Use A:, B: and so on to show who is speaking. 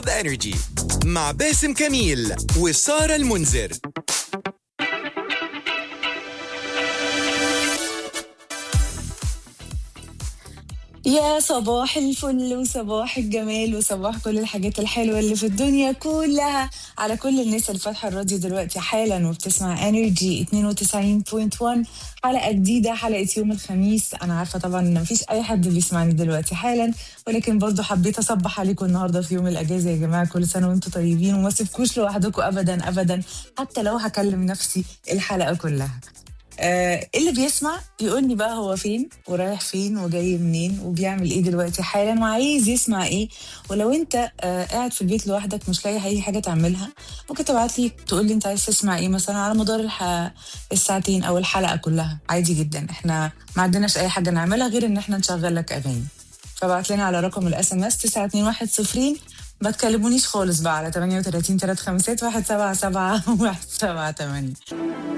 A: انرجي مع باسم كميل وسارة المنذر.
B: يا صباح الفل وصباح الجمال وصباح كل الحاجات الحلوة اللي في الدنيا كلها على كل الناس اللي فاتحة الراديو دلوقتي حالا وبتسمع انرجي 92.1. حلقة جديدة، حلقة يوم الخميس. انا عارفة طبعا ان مفيش اي حد بيسمعني دلوقتي حالا، ولكن برضو حبيت اصبح عليكم النهاردة في يوم الاجازة. يا جماعة كل سنة وانتم طيبين وما سيبكوش لوحدكم ابدا ابدا، حتى لو هكلم نفسي الحلقة كلها. اللي بيسمع يقولني بقى هو فين ورايح فين وجاي منين وبيعمل ايه دلوقتي حالا وعايز يسمع ايه. ولو انت قاعد في البيت لوحدك مش لاقي اي حاجه تعملها، ممكن تبعت لي تقول لي انت عايز تسمع ايه مثلا على مدار الساعتين او الحلقه كلها. عادي جدا، احنا ما عندناش اي حاجه نعملها غير ان احنا نشغل لك اغاني. فبعت لنا على رقم الاس ام اس 921 ما تكلمونيش خالص بقى على 38 3 5 1 7 7 1 7 8.